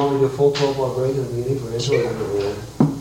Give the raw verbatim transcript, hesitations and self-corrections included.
want me to do a full twelve bar break in the beginning for intro? Or